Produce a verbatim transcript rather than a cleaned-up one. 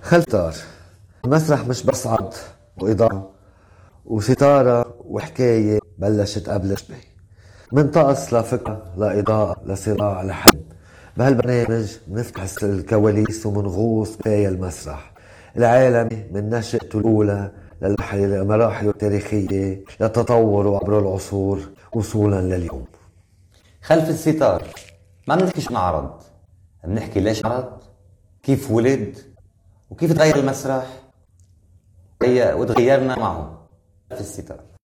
خلطار. المسرح مش بس عرض وإضاءة وستارة وحكاية بلشت قبل شوي، من طقس لفكرة لإضاءة لصراع لحلم. بهالبرنامج بنفتح الكواليس ومنغوص بخيال المسرح العالمي من نشأته الأولى لمراحله التاريخية لتطوره عبر العصور وصولا لليوم. خلف الستار ما بنحكي شو عرض، بنحكي ليش عرض، كيف ولد، وكيف تغير المسرح وتغيرنا معه. خلف الستار.